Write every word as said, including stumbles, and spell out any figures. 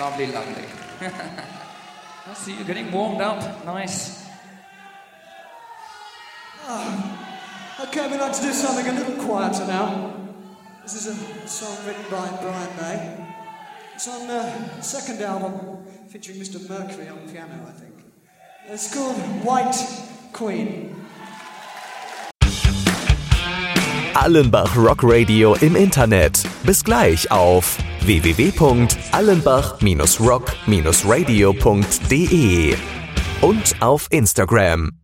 Lovely, lovely. I see you getting warmed up. Nice. Oh, okay, we'd like to do something a little quieter now. This is a song written by Brian May. It's on the second album, featuring Mister Mercury on piano, I think. It's called White Queen. Allenbach Rock Radio im Internet. Bis gleich auf w w w punkt allenbach Bindestrich rock Bindestrich radio punkt de und auf Instagram.